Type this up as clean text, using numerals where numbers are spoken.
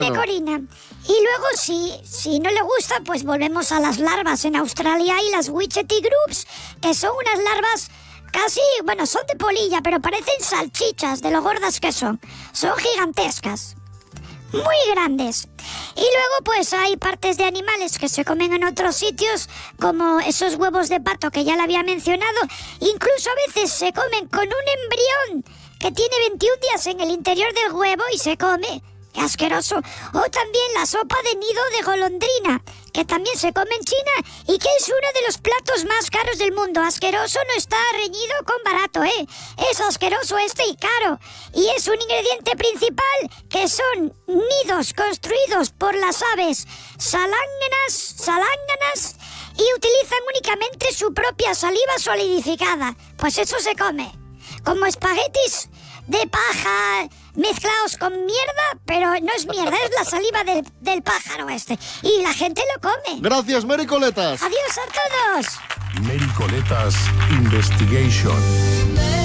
pecorina. Y luego, si no le gusta, pues volvemos a las larvas. En Australia hay las Witchetty groups, que son unas larvas casi, bueno, son de polilla, pero parecen salchichas de lo gordas que son. Son gigantescas, muy grandes. Y luego pues hay partes de animales que se comen en otros sitios, como esos huevos de pato que ya le había mencionado. Incluso a veces se comen con un embrión que tiene 21 días en el interior del huevo y se come. ¡Qué asqueroso! O también la sopa de nido de golondrina, que también se come en China y que es uno de los platos más caros del mundo. Asqueroso no está reñido con barato, ¿eh? Es asqueroso y caro. Y es un ingrediente principal, que son nidos construidos por las aves salánganas, y utilizan únicamente su propia saliva solidificada. Pues eso se come como espaguetis de paja mezclados con mierda, pero no es mierda, es la saliva del pájaro este. Y la gente lo come. Gracias, Mary Coletas. Adiós a todos. Mary Coletas Investigation.